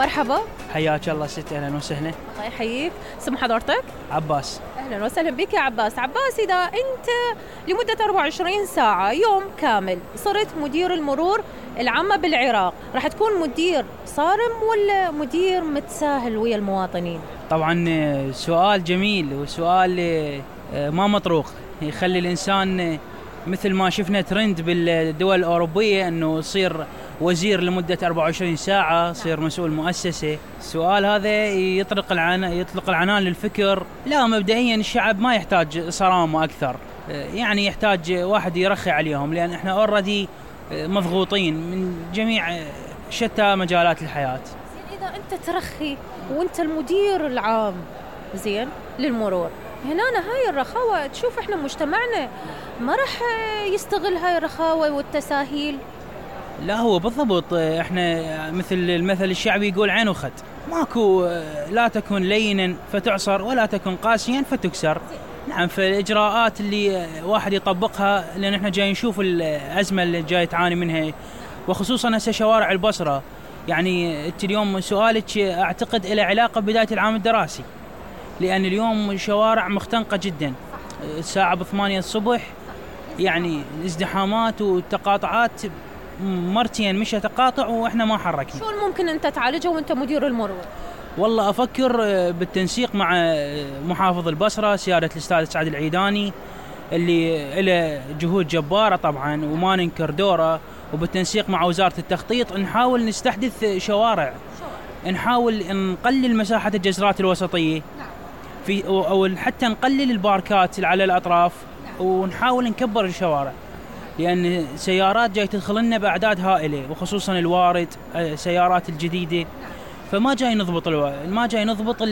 مرحبا. حياك الله ست، اهلا وسهلا. الله يحييك. اسم حضرتك؟ عباس. اهلا وسهلا بك يا عباس. عباس، اذا انت لمده 24 ساعه يوم كامل صرت مدير المرور العامه بالعراق، راح تكون مدير صارم ولا مدير متساهل ويا المواطنين؟ طبعا سؤال جميل وسؤال ما مطروق، يخلي الانسان مثل ما شفنا ترند بالدول الأوروبية أنه يصير وزير لمدة 24 ساعة، يصير مسؤول مؤسسة. السؤال هذا يطلق العنان للفكر. لا، مبدئيا الشعب ما يحتاج صرامة أكثر، يعني يحتاج واحد يرخي عليهم، لأن احنا اوريدي مضغوطين من جميع شتى مجالات الحياة. زين، إذا أنت ترخي وأنت المدير العام زين للمرور، هنا هاي الرخاوة تشوف احنا مجتمعنا ما راح يستغل هاي الرخاوة والتساهيل. لا، هو بالضبط احنا مثل المثل الشعبي يقول عين وخد، ماكو لا تكن لينا فتعصر ولا تكن قاسيا فتكسر. نعم، فالإجراءات اللي واحد يطبقها، لأن احنا جاي نشوف الأزمة اللي جاي تعاني منها، وخصوصا هسه شوارع البصرة. يعني انت اليوم سؤالك اعتقد له علاقة ببداية العام الدراسي، لأن اليوم الشوارع مختنقة جدا. الساعة 8 الصبح يعني ازدحامات وتقاطعات، مرتين مش تقاطع واحنا ما حركنا. شو ممكن انت تعالجه وانت مدير المرور؟ والله افكر بالتنسيق مع محافظ البصرة سيادة الأستاذ سعد العيداني، اللي له جهود جبارة طبعا وما ننكر دوره، وبالتنسيق مع وزارة التخطيط نحاول نستحدث شوارع، نحاول نقلل مساحة الجسرات الوسطية في، أو حتى نقلل الباركات على الأطراف، ونحاول نكبر الشوارع، لأن سيارات جاي تدخل لنا بأعداد هائلة، وخصوصا الوارد سيارات الجديدة، فما جاي نضبط ما جاي نضبط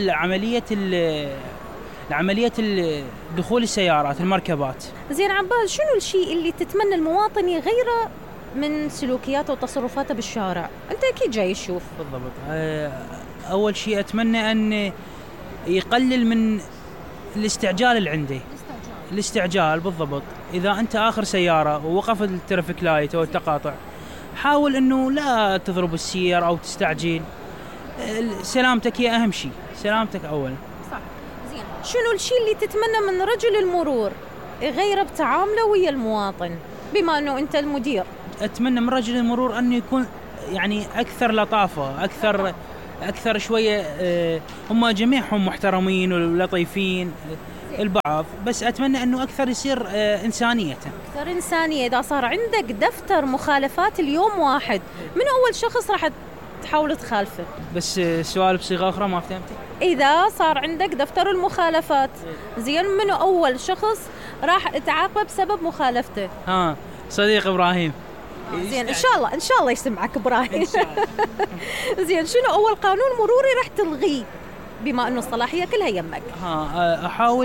العملية دخول السيارات المركبات. زين عباس، شنو الشيء اللي تتمنى المواطن يغيره من سلوكياته وتصرفاته بالشارع؟ أنت أكيد جاي تشوف. بالضبط. أول شيء أتمنى أن يقلل من الاستعجال اللي عنده. الاستعجال بالضبط. إذا أنت آخر سيارة ووقف الترافيك لايت أو التقاطع، حاول أنه لا تضرب السير أو تستعجل. سلامتك هي أهم شيء، سلامتك أول. صح. زين، شنو الشيء اللي تتمنى من رجل المرور يغيره بتعامله ويا المواطن بما أنه أنت المدير؟ أتمنى من رجل المرور أنه يكون يعني أكثر لطافة، أكثر شوية. هم جميعهم محترمين ولطيفين البعض، بس أتمنى أنه أكثر يصير إنسانية. أكثر إنسانية. إذا صار عندك دفتر مخالفات اليوم واحد، من أول شخص راح تحاول تخالفه؟ بس السؤال بصيغة أخرى ما فهمتي. إذا صار عندك دفتر المخالفات، زين، من أول شخص راح تعاقب بسبب مخالفته؟ صديق إبراهيم. زين، إن شاء الله يسمعك إبراهيم. زين، شنو أول قانون مروري راح تلغيه بما أنه الصلاحية كلها يمك؟ أحاول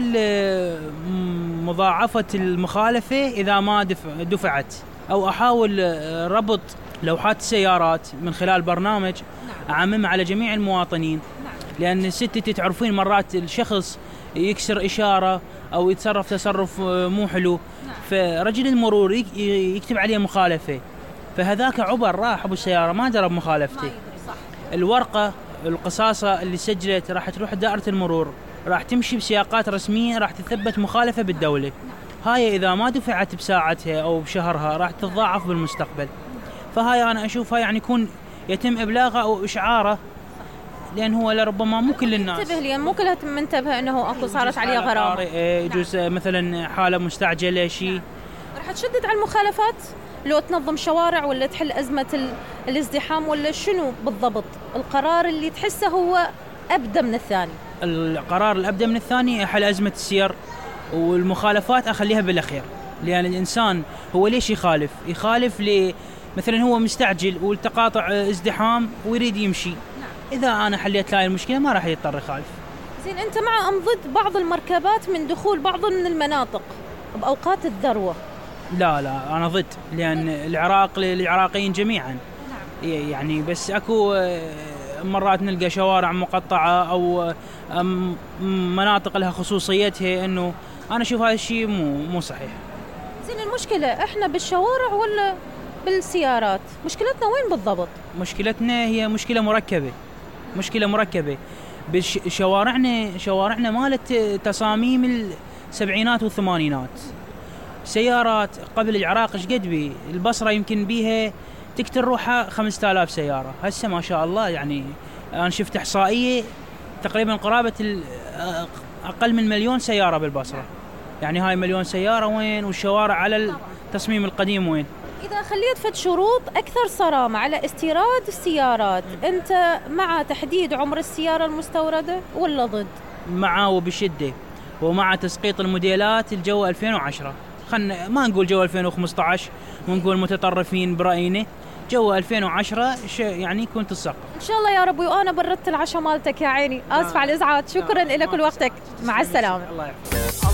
مضاعفة المخالفة إذا ما دفعت، أو أحاول ربط لوحات السيارات من خلال برنامج أعممه على جميع المواطنين. لأن ستة تعرفين مرات الشخص يكسر إشارة أو يتصرف تصرف مو حلو، فرجل المرور يكتب عليه مخالفة، فهذاك عبر راح أبو السيارة ما درب مخالفته. الورقة القصاصة اللي سجلت راح تروح دائرة المرور، راح تمشي بسياقات رسمية، راح تثبت مخالفة بالدولة. هاي إذا ما دفعت بساعتها أو بشهرها راح تتضاعف بالمستقبل. فهاي أنا أشوفها يعني يكون يتم إبلاغه أو إشعاره، لأن هو لربما مو كل الناس انتبه، لأن مو كلها منتبه أنه أكو صارت عليه غرامة. يجوز مثلا حالة مستعجلة شيء. راح تشدد على المخالفات لو تنظم شوارع ولا تحل أزمة الازدحام، ولا شنو بالضبط القرار اللي تحسه هو أبدأ من الثاني؟ القرار الأبدأ من الثاني حل أزمة السير، والمخالفات أخليها بالأخير. لأن الإنسان هو ليش يخالف مثلا هو مستعجل والتقاطع ازدحام ويريد يمشي. إذا أنا حليت لاي المشكلة ما راح يضطر يخالف. زين، أنت مع أم ضد بعض المركبات من دخول بعض من المناطق بأوقات الذروة؟ لا أنا ضد، لأن العراق للعراقيين جميعا. يعني بس أكو مرات نلقى شوارع مقطعة أو مناطق لها خصوصيتها، إنه أنا أشوف هذا الشيء مو صحيح. زين، المشكلة إحنا بالشوارع ولا بالسيارات؟ مشكلتنا وين بالضبط؟ مشكلتنا هي مشكلة مركبة. مشكلة مركبة. شوارعنا مالت تصاميم السبعينات والثمانينات. سيارات قبل العراق ايش قد بي؟ البصرة يمكن بيها تقتل روحها 5000 سيارة. هسه ما شاء الله يعني أنا شفت إحصائية تقريبا قرابة أقل من 1,000,000 سيارة بالبصرة. يعني هاي 1,000,000 سيارة وين؟ والشوارع على التصميم القديم وين؟ إذا خليت فد شروط أكثر صرامة على استيراد السيارات، أنت مع تحديد عمر السيارة المستوردة ولا ضد؟ معه وبشدة، ومع تسقيط الموديلات الجو 2010. خلنا ما نقول جو 2015 ونقول متطرفين برأينا. جو 2010 يعني يكون تسقط إن شاء الله يا ربي. وأنا بردت العشاء مالتك يا عيني، آسف على الإزعاج. شكرا لك ولوقتك، مع السلامة. الله يحفظك.